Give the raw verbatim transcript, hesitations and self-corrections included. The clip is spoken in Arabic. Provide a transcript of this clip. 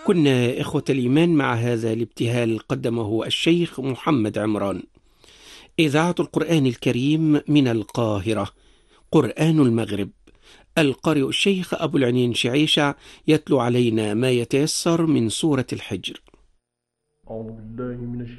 كنا إخوة الإيمان مع هذا الابتهال قدمه الشيخ محمد عمران. إذاعة القرآن الكريم من القاهرة، قرآن المغرب. القارئ الشيخ أبو العنين شعيشة يتلو علينا ما يتيسر من سورة الحجر. أعوذ بالله من